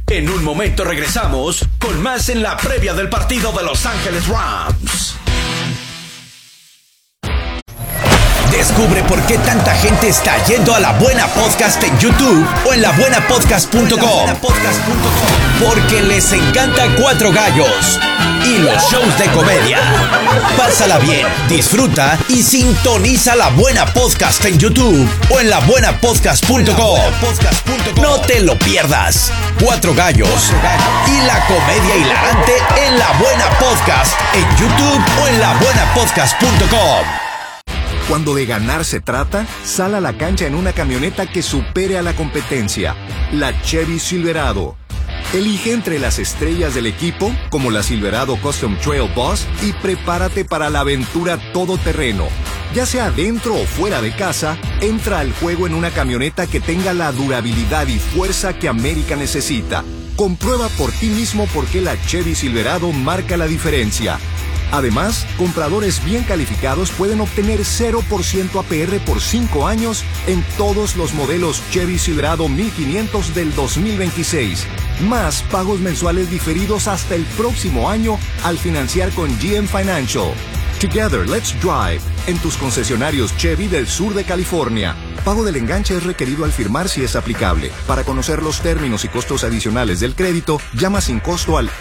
En un momento regresamos con más en la previa del partido de Los Ángeles Rams. Descubre por qué tanta gente está yendo a La Buena Podcast en YouTube o en labuenapodcast.com. Porque les encanta Cuatro Gallos y los shows de comedia. Pásala bien, disfruta y sintoniza La Buena Podcast en YouTube o en labuenapodcast.com. No te lo pierdas. Cuatro Gallos y la comedia hilarante en La Buena Podcast en YouTube o en labuenapodcast.com. Cuando de ganar se trata, sal a la cancha en una camioneta que supere a la competencia, la Chevy Silverado. Elige entre las estrellas del equipo, como la Silverado Custom Trail Boss, y prepárate para la aventura todoterreno. Ya sea dentro o fuera de casa, entra al juego en una camioneta que tenga la durabilidad y fuerza que América necesita. Comprueba por ti mismo por qué la Chevy Silverado marca la diferencia. Además, compradores bien calificados pueden obtener 0% APR por 5 años en todos los modelos Chevy Silverado 1500 del 2026. Más pagos mensuales diferidos hasta el próximo año al financiar con GM Financial. Together, let's drive. En tus concesionarios Chevy del sur de California. Pago del enganche es requerido al firmar si es aplicable. Para conocer los términos y costos adicionales del crédito, llama sin costo al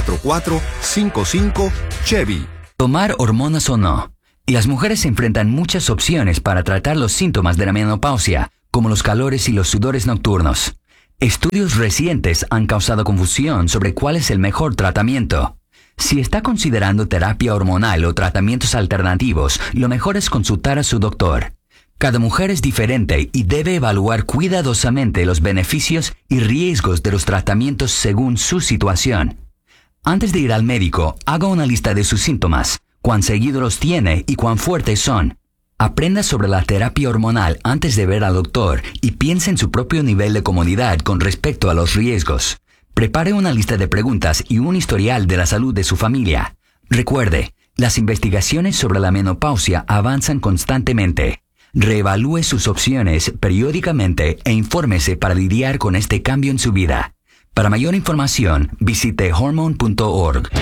844-55-CHEVY. Tomar hormonas o no. Y las mujeres se enfrentan muchas opciones para tratar los síntomas de la menopausia, como los calores y los sudores nocturnos. Estudios recientes han causado confusión sobre cuál es el mejor tratamiento. Si está considerando terapia hormonal o tratamientos alternativos, lo mejor es consultar a su doctor. Cada mujer es diferente y debe evaluar cuidadosamente los beneficios y riesgos de los tratamientos según su situación. Antes de ir al médico, haga una lista de sus síntomas, cuán seguido los tiene y cuán fuertes son. Aprenda sobre la terapia hormonal antes de ver al doctor y piense en su propio nivel de comodidad con respecto a los riesgos. Prepare una lista de preguntas y un historial de la salud de su familia. Recuerde, las investigaciones sobre la menopausia avanzan constantemente. Reevalúe sus opciones periódicamente e infórmese para lidiar con este cambio en su vida. Para mayor información, visite hormone.org.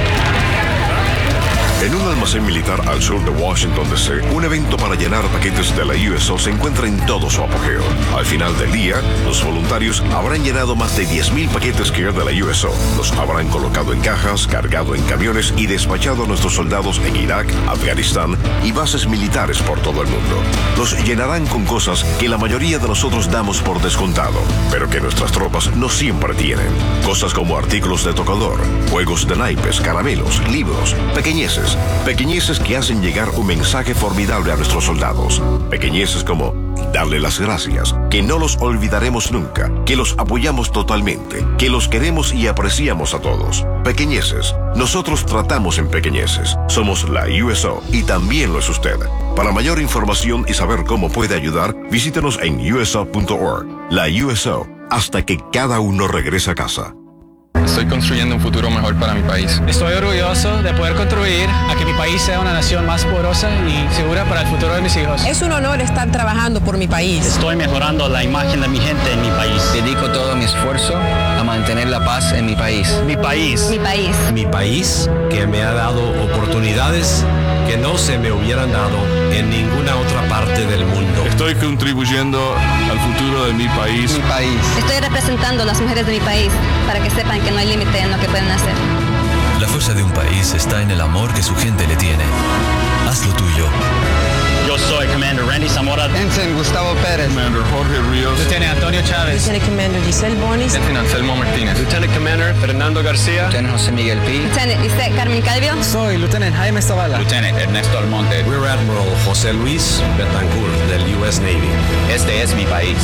En un almacén militar al sur de Washington, D.C., un evento para llenar paquetes de la USO se encuentra en todo su apogeo. Al final del día, los voluntarios habrán llenado más de 10,000 paquetes Care de la USO. Los habrán colocado en cajas, cargado en camiones y despachado a nuestros soldados en Irak, Afganistán y bases militares por todo el mundo. Los llenarán con cosas que la mayoría de nosotros damos por descontado, pero que nuestras tropas no siempre tienen. Cosas como artículos de tocador, juegos de naipes, caramelos, libros, pequeñeces que hacen llegar un mensaje formidable a nuestros soldados. Pequeñeces como darle las gracias, que no los olvidaremos nunca, que los apoyamos totalmente, que los queremos y apreciamos a todos. Pequeñeces. Nosotros tratamos en pequeñeces. Somos la USO y también lo es usted. Para mayor información y saber cómo puede ayudar, visítenos en uso.org. La USO, hasta que cada uno regrese a casa. Estoy construyendo un futuro mejor para mi país. Estoy orgulloso de poder contribuir a que mi país sea una nación más poderosa y segura para el futuro de mis hijos. Es un honor estar trabajando por mi país. Estoy mejorando la imagen de mi gente en mi país. Dedico todo mi esfuerzo a mantener la paz en mi país. Mi país. Mi país. Mi país, que me ha dado oportunidades que no se me hubieran dado en ninguna otra parte del mundo. Estoy contribuyendo al futuro de mi país. Mi país. Estoy representando a las mujeres de mi país para que sepan que no hay límite en lo que pueden hacer. La fuerza de un país está en el amor que su gente le tiene. Haz lo tuyo. Yo soy Commander Randy Zamora. Ensign Gustavo Pérez. Commander Jorge Ríos. Lieutenant Antonio Chávez. Lieutenant Commander Giselle Bonis. Lieutenant Anselmo Martínez. Lieutenant Commander Fernando García. Lieutenant José Miguel Pi. Lieutenant Isaac Carmen Calvio. Soy Lieutenant Jaime Zavala. Lieutenant Ernesto Almonte. Rear Admiral José Luis Betancourt del US Navy. Este es mi país.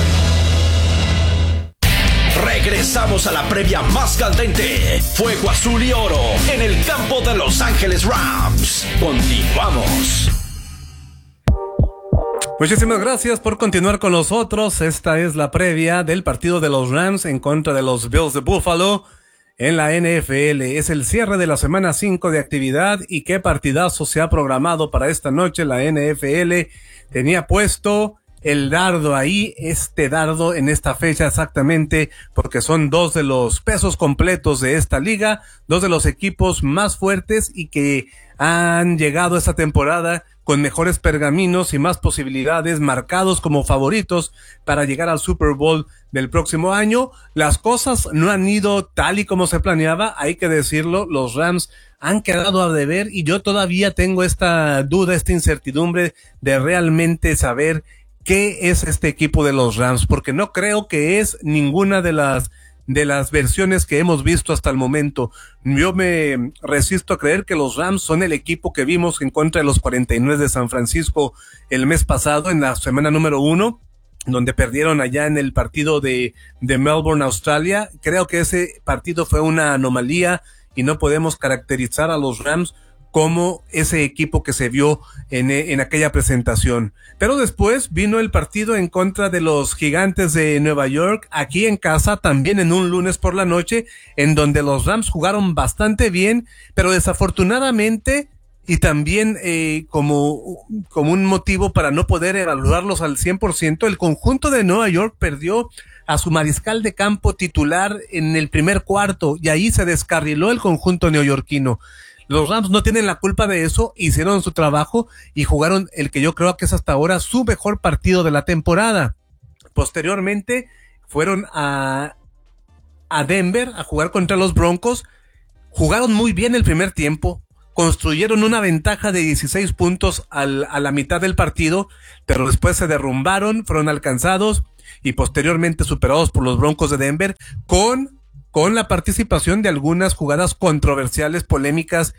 Regresamos a la previa más candente. Fuego azul y oro en el campo de Los Ángeles Rams. Continuamos. Muchísimas gracias por continuar con nosotros. Esta es la previa del partido de los Rams en contra de los Bills de Buffalo en la NFL. Es el cierre de la semana 5 de actividad y qué partidazo se ha programado para esta noche. La NFL tenía puesto el dardo ahí, este dardo en esta fecha exactamente, porque son dos de los pesos completos de esta liga, dos de los equipos más fuertes y que han llegado esta temporada con mejores pergaminos y más posibilidades, marcados como favoritos para llegar al Super Bowl del próximo año. Las cosas no han ido tal y como se planeaba, hay que decirlo, los Rams han quedado a deber y yo todavía tengo esta duda, esta incertidumbre de realmente saber qué es este equipo de los Rams, porque no creo que es ninguna de las versiones que hemos visto hasta el momento. Yo me resisto a creer que los Rams son el equipo que vimos en contra de los 49 de San Francisco el mes pasado, en la semana número 1, donde perdieron allá en el partido de Melbourne, Australia. Creo que ese partido fue una anomalía y no podemos caracterizar a los Rams como ese equipo que se vio en aquella presentación. Pero después vino el partido en contra de los Gigantes de Nueva York, aquí en casa, también en un lunes por la noche, en donde los Rams jugaron bastante bien, pero desafortunadamente, y también como un motivo para no poder evaluarlos al 100%, el conjunto de Nueva York perdió a su mariscal de campo titular en el primer cuarto, y ahí se descarriló el conjunto neoyorquino. Los Rams no tienen la culpa de eso, hicieron su trabajo y jugaron el que yo creo que es hasta ahora su mejor partido de la temporada. Posteriormente fueron a Denver a jugar contra los Broncos, jugaron muy bien el primer tiempo, construyeron una ventaja de 16 puntos a la mitad del partido, pero después se derrumbaron, fueron alcanzados y posteriormente superados por los Broncos de Denver con la participación de algunas jugadas controversiales, polémicas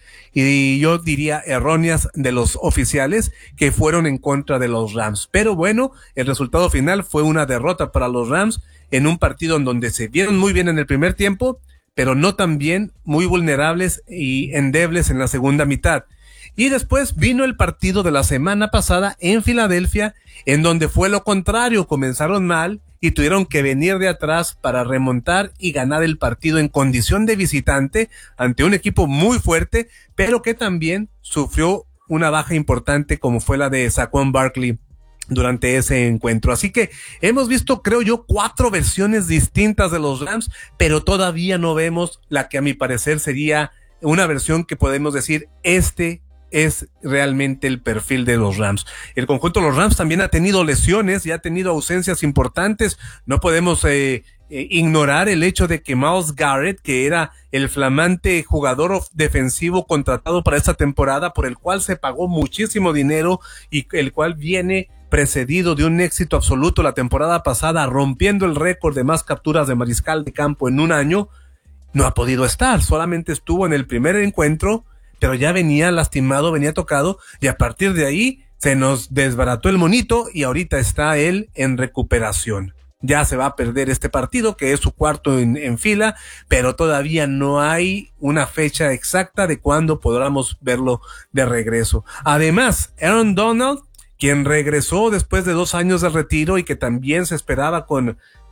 y yo diría erróneas de los oficiales que fueron en contra de los Rams. Pero bueno, el resultado final fue una derrota para los Rams en un partido en donde se vieron muy bien en el primer tiempo, pero no tan bien, muy vulnerables y endebles en la segunda mitad. Y después vino el partido de la semana pasada en Filadelfia, en donde fue lo contrario, comenzaron mal y tuvieron que venir de atrás para remontar y ganar el partido en condición de visitante ante un equipo muy fuerte, pero que también sufrió una baja importante como fue la de Saquon Barkley durante ese encuentro. Así que hemos visto, creo yo, 4 versiones distintas de los Rams, pero todavía no vemos la que a mi parecer sería una versión que podemos decir, este es realmente el perfil de los Rams. El conjunto de los Rams también ha tenido lesiones y ha tenido ausencias importantes. No podemos ignorar el hecho de que Myles Garrett, que era el flamante jugador defensivo contratado para esta temporada, por el cual se pagó muchísimo dinero y el cual viene precedido de un éxito absoluto la temporada pasada, rompiendo el récord de más capturas de mariscal de campo en un año, no ha podido estar. Solamente estuvo en el primer encuentro, pero ya venía lastimado, venía tocado, y a partir de ahí se nos desbarató el monito y ahorita está él en recuperación. Ya se va a perder este partido, que es su cuarto en fila, pero todavía no hay una fecha exacta de cuándo podamos verlo de regreso. Además, Aaron Donald, quien regresó después de 2 años de retiro y que también se esperaba con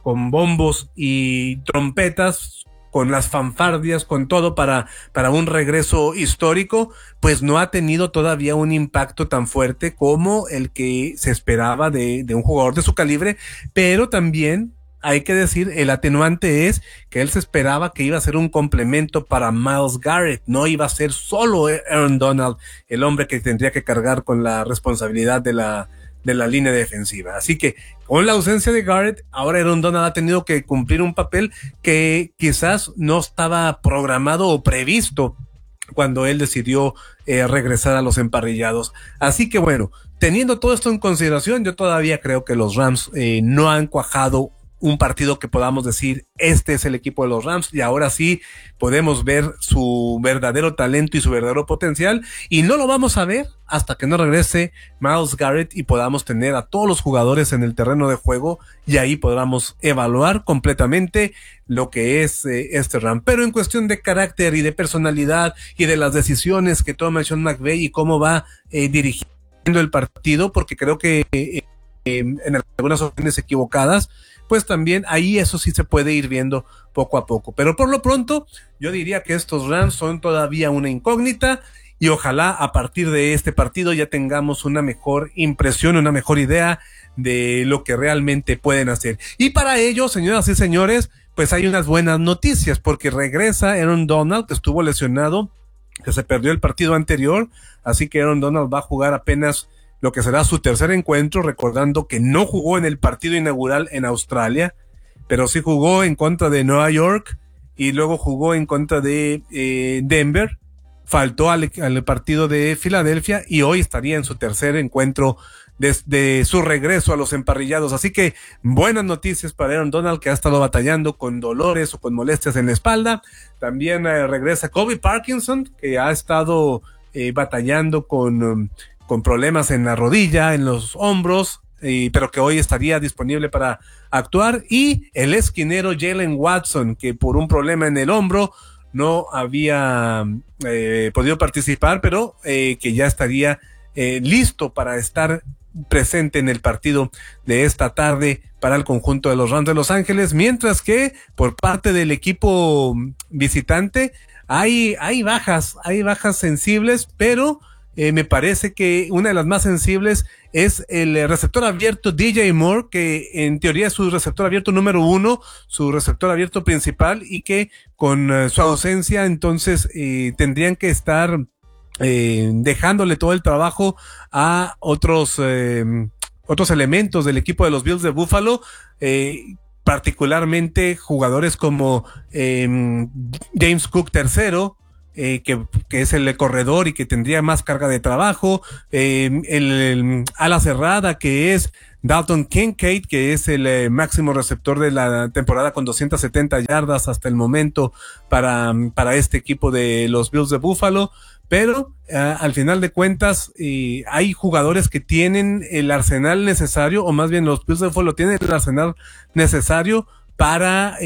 bombos y trompetas, con las fanfardias, con todo para un regreso histórico, pues no ha tenido todavía un impacto tan fuerte como el que se esperaba de un jugador de su calibre, pero también hay que decir, el atenuante es que él se esperaba que iba a ser un complemento para Myles Garrett, no iba a ser solo Aaron Donald el hombre que tendría que cargar con la responsabilidad de la línea defensiva. Así que con la ausencia de Garrett, ahora Aaron Donald ha tenido que cumplir un papel que quizás no estaba programado o previsto cuando él decidió regresar a los emparrillados. Así que bueno, teniendo todo esto en consideración, yo todavía creo que los Rams no han cuajado un partido que podamos decir, este es el equipo de los Rams, y ahora sí podemos ver su verdadero talento y su verdadero potencial, y no lo vamos a ver hasta que no regrese Myles Garrett y podamos tener a todos los jugadores en el terreno de juego, y ahí podamos evaluar completamente lo que es este Ram. Pero en cuestión de carácter y de personalidad y de las decisiones que toma Sean McVay y cómo va dirigiendo el partido, porque creo que en algunas ocasiones equivocadas, pues también ahí eso sí se puede ir viendo poco a poco. Pero por lo pronto, yo diría que estos Rams son todavía una incógnita y ojalá a partir de este partido ya tengamos una mejor impresión, una mejor idea de lo que realmente pueden hacer. Y para ello, señoras y señores, pues hay unas buenas noticias, porque regresa Aaron Donald, que estuvo lesionado, que se perdió el partido anterior, así que Aaron Donald va a jugar apenas lo que será su tercer encuentro, recordando que no jugó en el partido inaugural en Australia, pero sí jugó en contra de Nueva York y luego jugó en contra de Denver, faltó al partido de Filadelfia y hoy estaría en su tercer encuentro desde su regreso a los emparrillados. Así que buenas noticias para Aaron Donald, que ha estado batallando con dolores o con molestias en la espalda. También regresa Colby Parkinson, que ha estado batallando con problemas en la rodilla, en los hombros, pero que hoy estaría disponible para actuar. Y el esquinero Jalen Watson, que por un problema en el hombro no había podido participar, pero que ya estaría listo para estar presente en el partido de esta tarde para el conjunto de los Rams de Los Ángeles, mientras que por parte del equipo visitante hay bajas sensibles, pero me parece que una de las más sensibles es el receptor abierto DJ Moore, que en teoría es su receptor abierto número 1, su receptor abierto principal, y que con su ausencia entonces tendrían que estar dejándole todo el trabajo a otros elementos del equipo de los Bills de Buffalo, particularmente jugadores como James Cook III, que es el corredor y que tendría más carga de trabajo, el ala cerrada, que es Dalton Kincaid, que es el máximo receptor de la temporada con 270 yardas hasta el momento para este equipo de los Bills de Buffalo. Pero al final de cuentas hay jugadores que tienen el arsenal necesario, o más bien los Bills de Buffalo tienen el arsenal necesario para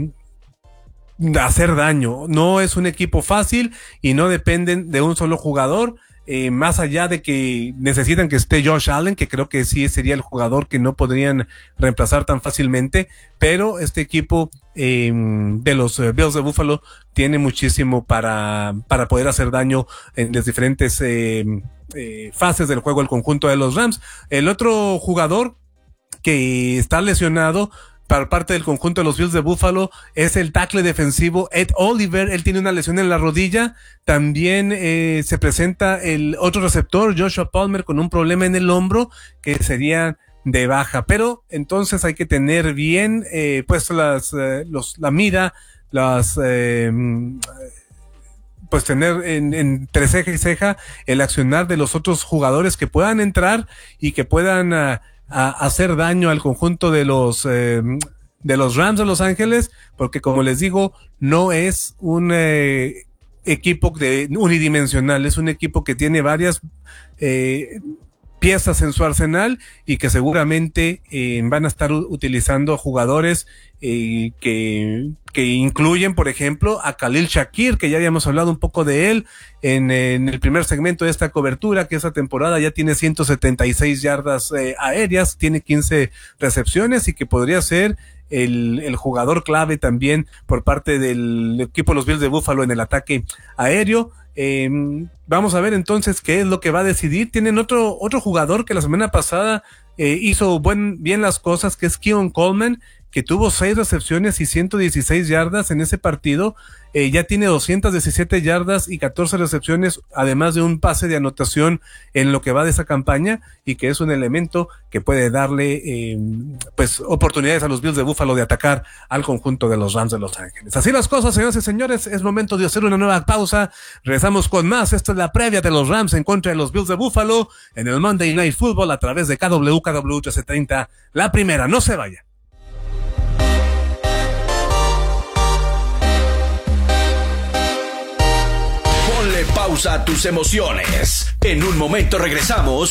hacer daño. No es un equipo fácil y no dependen de un solo jugador, más allá de que necesitan que esté Josh Allen, que creo que sí sería el jugador que no podrían reemplazar tan fácilmente, pero este equipo de los Bills de Buffalo tiene muchísimo para poder hacer daño en las diferentes fases del juego el conjunto de los Rams. El otro jugador que está lesionado para parte del conjunto de los Bills de Buffalo es el tackle defensivo Ed Oliver. Él tiene una lesión en la rodilla. También se presenta el otro receptor Joshua Palmer con un problema en el hombro, que sería de baja. Pero entonces hay que tener bien pues la mira, pues tener entre ceja y ceja el accionar de los otros jugadores que puedan entrar y que puedan a hacer daño al conjunto de los Rams de Los Ángeles, porque como les digo, no es un equipo unidimensional, es un equipo que tiene varias piezas en su arsenal y que seguramente van a estar utilizando jugadores que incluyen, por ejemplo, a Khalil Shakir, que ya habíamos hablado un poco de él en el primer segmento de esta cobertura, que esta temporada ya tiene 176 yardas aéreas, tiene 15 recepciones y que podría ser el jugador clave también por parte del equipo de los Bills de Buffalo en el ataque aéreo. Vamos a ver entonces qué es lo que va a decidir. Tienen otro jugador que la semana pasada hizo bien las cosas, que es Keon Coleman, que tuvo 6 recepciones y 116 yardas en ese partido. Ya tiene 217 yardas y 14 recepciones, además de un pase de anotación en lo que va de esa campaña, y que es un elemento que puede darle pues oportunidades a los Bills de Buffalo de atacar al conjunto de los Rams de Los Ángeles. Así las cosas, señoras y señores, es momento de hacer una nueva pausa. Regresamos con más. Esto es la previa de los Rams en contra de los Bills de Buffalo en el Monday Night Football a través de KW 1330, la primera. No se vaya. Pausa a tus emociones. En un momento regresamos